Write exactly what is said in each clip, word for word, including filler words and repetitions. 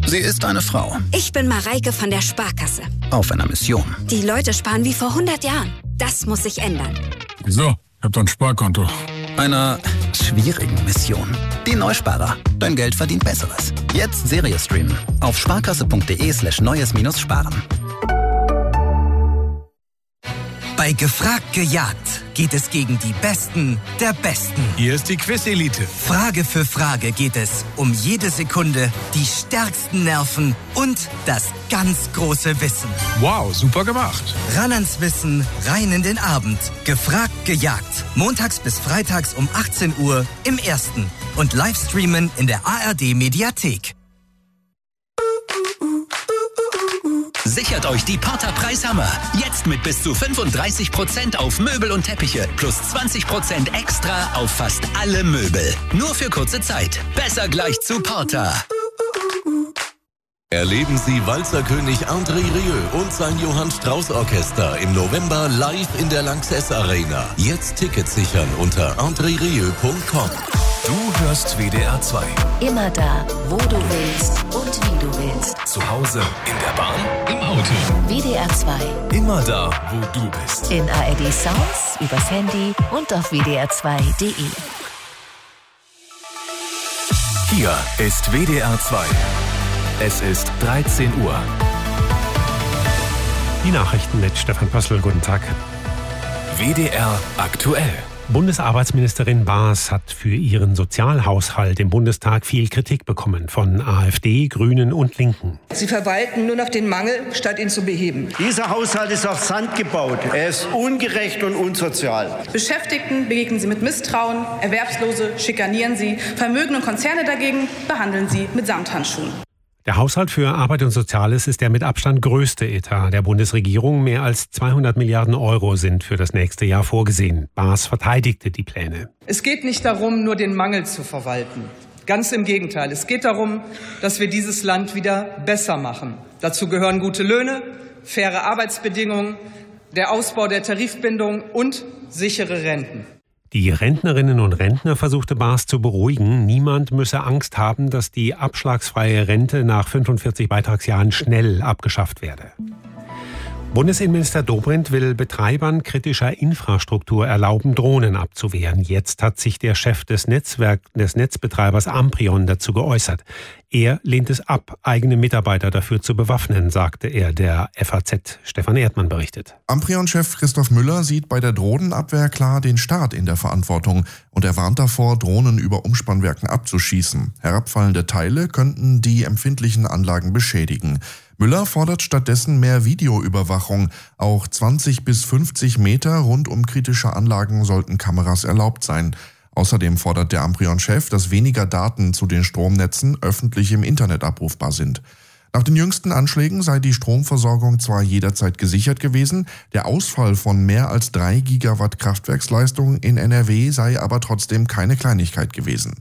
Sie ist eine Frau. Ich bin Mareike von der Sparkasse. Auf einer Mission. Die Leute sparen wie vor hundert Jahren. Das muss sich ändern. Wieso? Ich hab doch ein Sparkonto. Einer schwierigen Mission. Die Neusparer. Dein Geld verdient Besseres. Jetzt Serie streamen. Auf sparkasse.de slash neues minus sparen. Bei Gefragt gejagt geht es gegen die Besten der Besten. Hier ist die Quiz-Elite. Frage für Frage geht es um jede Sekunde, die stärksten Nerven und das ganz große Wissen. Wow, super gemacht. Ran ans Wissen, rein in den Abend. Gefragt gejagt. Montags bis freitags um achtzehn Uhr im Ersten. Und Livestreamen in der A R D-Mediathek. Sichert euch die Porter-Preishammer. Jetzt mit bis zu fünfunddreißig Prozent auf Möbel und Teppiche plus zwanzig Prozent extra auf fast alle Möbel. Nur für kurze Zeit. Besser gleich zu Porter. Erleben Sie Walzerkönig André Rieu und sein Johann Strauß Orchester im November live in der Lanxess Arena. Jetzt Tickets sichern unter andre rieu punkt com. Du hörst W D R zwei. Immer da, wo du willst und wie du willst. Zu Hause, in der Bahn, im Auto. W D R zwei. Immer da, wo du bist. In A R D Sounds, übers Handy und auf w d r zwei punkt d e. Hier ist W D R zwei. Es ist dreizehn Uhr. Die Nachrichten mit Stefan Pössl. Guten Tag. W D R aktuell. Bundesarbeitsministerin Baas hat für ihren Sozialhaushalt im Bundestag viel Kritik bekommen von AfD, Grünen und Linken. Sie verwalten nur noch den Mangel, statt ihn zu beheben. Dieser Haushalt ist auf Sand gebaut. Er ist ungerecht und unsozial. Beschäftigten begegnen Sie mit Misstrauen, Erwerbslose schikanieren Sie, Vermögen und Konzerne dagegen behandeln Sie mit Samthandschuhen. Der Haushalt für Arbeit und Soziales ist der mit Abstand größte Etat der Bundesregierung. Mehr als zweihundert Milliarden Euro sind für das nächste Jahr vorgesehen. Baas verteidigte die Pläne. Es geht nicht darum, nur den Mangel zu verwalten. Ganz im Gegenteil. Es geht darum, dass wir dieses Land wieder besser machen. Dazu gehören gute Löhne, faire Arbeitsbedingungen, der Ausbau der Tarifbindung und sichere Renten. Die Rentnerinnen und Rentner versuchte Baas zu beruhigen. Niemand müsse Angst haben, dass die abschlagsfreie Rente nach fünfundvierzig Beitragsjahren schnell abgeschafft werde. Bundesinnenminister Dobrindt will Betreibern kritischer Infrastruktur erlauben, Drohnen abzuwehren. Jetzt hat sich der Chef des, Netzwerk, des Netzbetreibers Amprion dazu geäußert. Er lehnt es ab, eigene Mitarbeiter dafür zu bewaffnen, sagte er der F A Z. Stefan Erdmann berichtet. Amprion-Chef Christoph Müller sieht bei der Drohnenabwehr klar den Staat in der Verantwortung und er warnt davor, Drohnen über Umspannwerken abzuschießen. Herabfallende Teile könnten die empfindlichen Anlagen beschädigen. Müller fordert stattdessen mehr Videoüberwachung. Auch zwanzig bis fünfzig Meter rund um kritische Anlagen sollten Kameras erlaubt sein. Außerdem fordert der Amprion-Chef, dass weniger Daten zu den Stromnetzen öffentlich im Internet abrufbar sind. Nach den jüngsten Anschlägen sei die Stromversorgung zwar jederzeit gesichert gewesen, der Ausfall von mehr als drei Gigawatt Kraftwerksleistung in N R W sei aber trotzdem keine Kleinigkeit gewesen.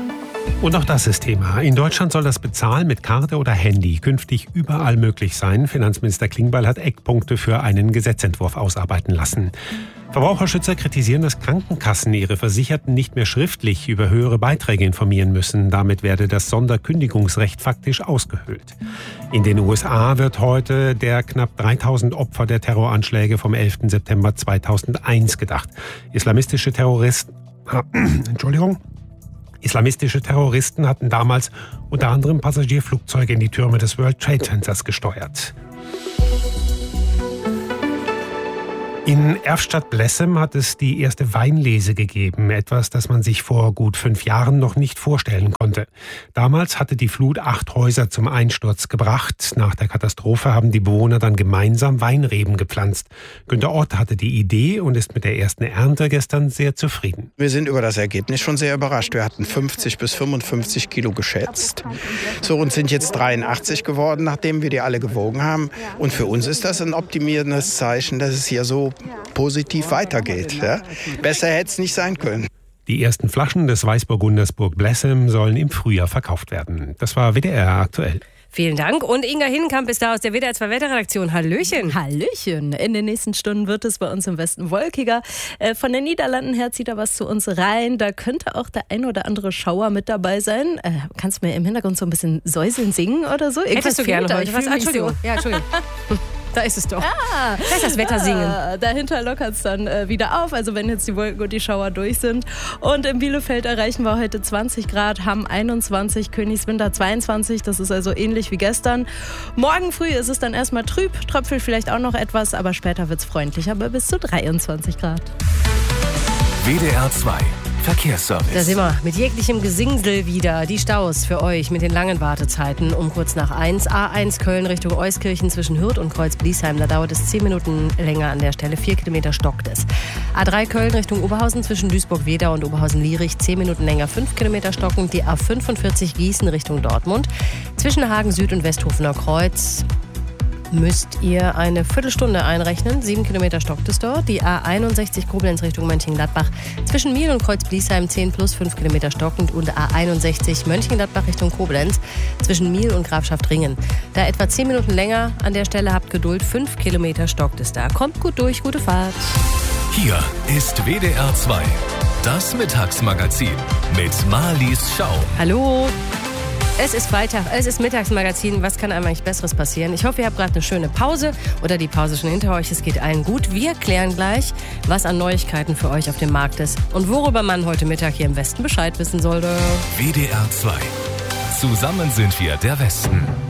Und auch das ist Thema. In Deutschland soll das Bezahlen mit Karte oder Handy künftig überall möglich sein. Finanzminister Klingbeil hat Eckpunkte für einen Gesetzentwurf ausarbeiten lassen. Verbraucherschützer kritisieren, dass Krankenkassen ihre Versicherten nicht mehr schriftlich über höhere Beiträge informieren müssen. Damit werde das Sonderkündigungsrecht faktisch ausgehöhlt. In den U S A wird heute der knapp dreitausend Opfer der Terroranschläge vom elften September zweitausendeins gedacht. Islamistische Terroristen... Entschuldigung. Islamistische Terroristen hatten damals unter anderem Passagierflugzeuge in die Türme des World Trade Centers gesteuert. In Erftstadt-Blessem hat es die erste Weinlese gegeben, etwas, das man sich vor gut fünf Jahren noch nicht vorstellen konnte. Damals hatte die Flut acht Häuser zum Einsturz gebracht. Nach der Katastrophe haben die Bewohner dann gemeinsam Weinreben gepflanzt. Günter Ott hatte die Idee und ist mit der ersten Ernte gestern sehr zufrieden. Wir sind über das Ergebnis schon sehr überrascht. Wir hatten fünfzig bis fünfundfünfzig Kilo geschätzt. So, und sind jetzt dreiundachtzig geworden, nachdem wir die alle gewogen haben. Und für uns ist das ein optimierendes Zeichen, dass es hier so positiv weitergeht. Ja? Besser hätte es nicht sein können. Die ersten Flaschen des Weißburgunders Burg Blessem sollen im Frühjahr verkauft werden. Das war W D R aktuell. Vielen Dank. Und Inga Hinkamp ist da aus der W D R zwei Wetterredaktion. Hallöchen. Hallöchen. In den nächsten Stunden wird es bei uns im Westen wolkiger. Äh, von den Niederlanden her zieht da was zu uns rein. Da könnte auch der ein oder andere Schauer mit dabei sein. Äh, kannst du mir im Hintergrund so ein bisschen säuseln singen oder so? Hättest du gerne heute was? Entschuldigung. So. Ja, Entschuldigung. Da ist es doch. Ah, da ist das Wetter singen. Ja, dahinter lockert es dann äh, wieder auf, also wenn jetzt die Wolken und die Schauer durch sind. Und in Bielefeld erreichen wir heute zwanzig Grad, Hamm einundzwanzig, Königswinter zweiundzwanzig. Das ist also ähnlich wie gestern. Morgen früh ist es dann erstmal trüb, tröpfelt vielleicht auch noch etwas, aber später wird es freundlicher, aber bis zu dreiundzwanzig Grad. W D R zwei Verkehrsservice. Da sind wir mit jeglichem Gesingsel wieder. Die Staus für euch mit den langen Wartezeiten um kurz nach eins. A eins Köln Richtung Euskirchen zwischen Hürth und Kreuz-Bliesheim. Da dauert es zehn Minuten länger an der Stelle. Vier Kilometer stockt es. A drei Köln Richtung Oberhausen zwischen Duisburg-Wedau und Oberhausen-Lierich. Zehn Minuten länger. Fünf Kilometer stockend. Die A fünfundvierzig Gießen Richtung Dortmund. Zwischen Hagen Süd und Westhofener Kreuz müsst ihr eine Viertelstunde einrechnen. Sieben Kilometer stockt es dort. Die A einundsechzig Koblenz Richtung Mönchengladbach. Zwischen Miel und Kreuz-Bliesheim zehn plus fünf Kilometer stockend. Und A einundsechzig Mönchengladbach Richtung Koblenz. Zwischen Miel und Grafschaft-Ringen. Da etwa zehn Minuten länger an der Stelle, habt Geduld. Fünf Kilometer stockt es da. Kommt gut durch, gute Fahrt. Hier ist W D R zwei. Das Mittagsmagazin mit Marlies Schau. Hallo. Es ist Freitag, es ist Mittagsmagazin. Was kann einem eigentlich Besseres passieren? Ich hoffe, ihr habt gerade eine schöne Pause oder die Pause schon hinter euch. Es geht allen gut. Wir klären gleich, was an Neuigkeiten für euch auf dem Markt ist und worüber man heute Mittag hier im Westen Bescheid wissen sollte. W D R zwei. Zusammen sind wir der Westen.